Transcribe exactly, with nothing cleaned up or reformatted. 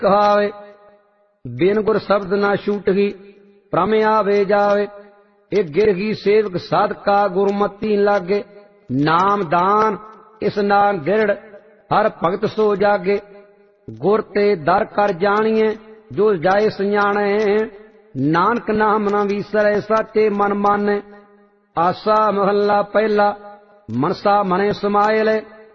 कहावे। बिन गुर शब्द ना छूटगी भ्रम आवे जावे। एक गिरगी सेवक साधका गुरमती लागे। नाम दान इस नाम गिरड़ हर भगत सो जागे। गुर ते दर कर जानिए जो जाए सजाने। नानक नाम न विसरे साचे मन माने। आसा महला पहला मनसा मने समाए ले।